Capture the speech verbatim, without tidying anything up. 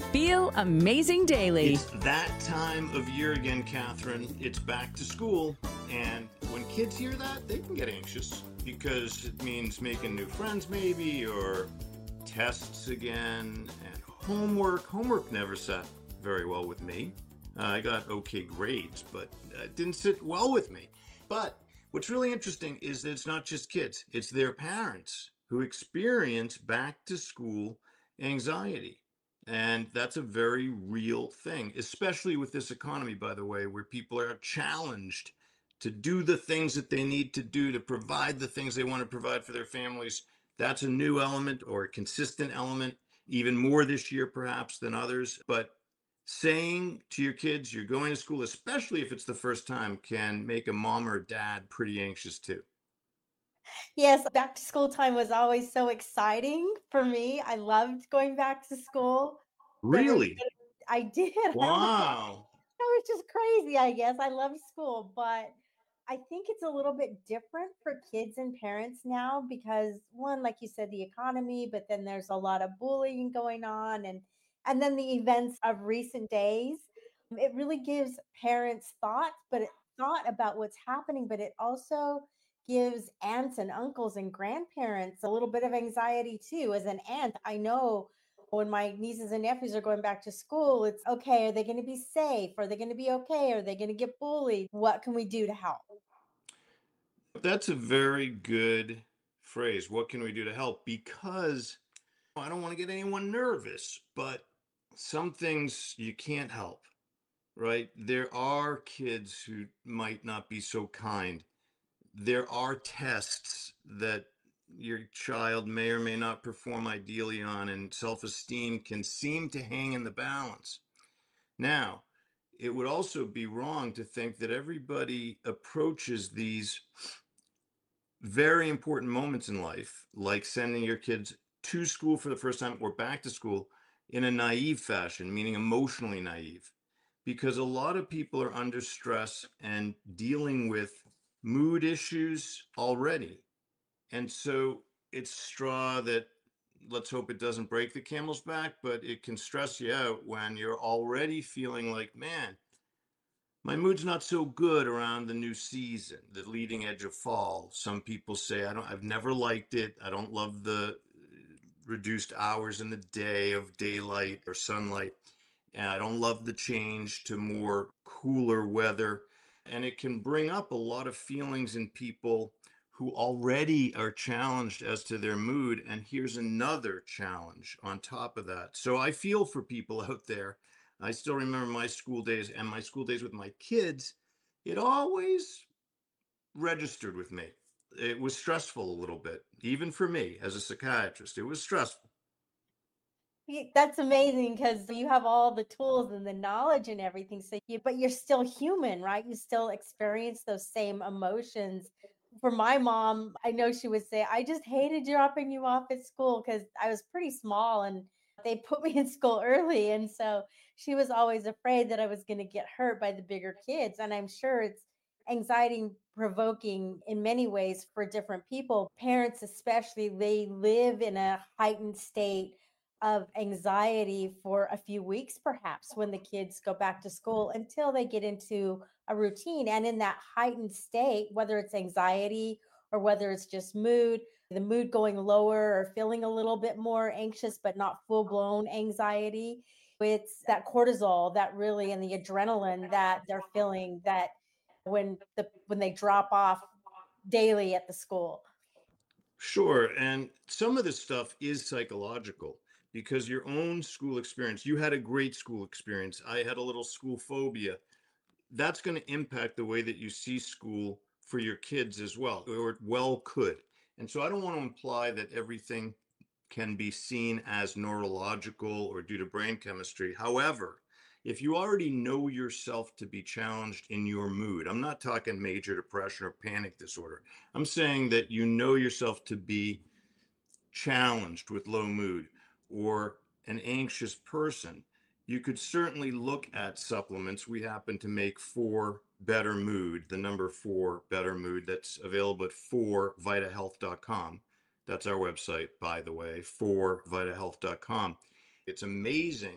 Feel amazing daily. It's that time of year again, Catherine. It's back to school. And when kids hear that, they can get anxious because it means making new friends, maybe, or tests again. And homework. Homework never sat very well with me. Uh, I got okay grades, but it didn't sit well with me. But what's really interesting is that it's not just kids, it's their parents who experience back to school anxiety. And that's a very real thing, especially with this economy, by the way, where people are challenged to do the things that they need to do to provide the things they want to provide for their families. That's a new element or a consistent element, even more this year, perhaps, than others. But saying to your kids, you're going to school, especially if it's the first time, can make a mom or dad pretty anxious too. Yes, back to school time was always so exciting for me. I loved going back to school. There was Really? I did. I don't know. Wow. That was just crazy, I guess. I love school, but I think it's a little bit different for kids and parents now because one, like you said, the economy, but then there's a lot of bullying going on and and then the events of recent days. It really gives parents thought, but it, thought about what's happening, but it also gives aunts and uncles and grandparents a little bit of anxiety too. As an aunt, I know when my nieces and nephews are going back to school, it's okay. Are they going to be safe? Are they going to be okay? Are they going to get bullied? What can we do to help? That's a very good phrase. What can we do to help? Because I don't want to get anyone nervous, but some things you can't help, right? There are kids who might not be so kind. There are tests that your child may or may not perform ideally on, and self esteem can seem to hang in the balance. Now, it would also be wrong to think that everybody approaches these very important moments in life, like sending your kids to school for the first time or back to school, in a naive fashion, meaning emotionally naive, because a lot of people are under stress and dealing with mood issues already. And so it's straw that, let's hope it doesn't break the camel's back, but it can stress you out when you're already feeling like, man, my mood's not so good around the new season, the leading edge of fall. Some people say, I don't, I've never liked it. I don't love the reduced hours in the day of daylight or sunlight. And I don't love the change to more cooler weather. And it can bring up a lot of feelings in people who already are challenged as to their mood. And here's another challenge on top of that. So I feel for people out there. I still remember my school days and my school days with my kids. It always registered with me. It was stressful a little bit, even for me as a psychiatrist. It was stressful. Y- That's amazing because you have all the tools and the knowledge and everything. So you, but you're still human, right? You still experience those same emotions. For my mom, I know she would say, I just hated dropping you off at school because I was pretty small and they put me in school early. And so she was always afraid that I was going to get hurt by the bigger kids. And I'm sure it's anxiety provoking in many ways for different people. Parents, especially, they live in a heightened state of anxiety for a few weeks, perhaps, when the kids go back to school until they get into a routine. And in that heightened state, whether it's anxiety or whether it's just mood, the mood going lower or feeling a little bit more anxious, but not full blown anxiety, it's that cortisol that really and the adrenaline that they're feeling that when the when they drop off daily at the school. Sure. And some of this stuff is psychological because your own school experience, you had a great school experience. I had a little school phobia. That's going to impact the way that you see school for your kids as well, or it well could. And so I don't want to imply that everything can be seen as neurological or due to brain chemistry. However, if you already know yourself to be challenged in your mood, I'm not talking major depression or panic disorder. I'm saying that you know yourself to be challenged with low mood or an anxious person, you could certainly look at supplements. We happen to make four better mood, the number four better mood that's available at four vita health dot com. That's our website, by the way, four vita health dot com. It's amazing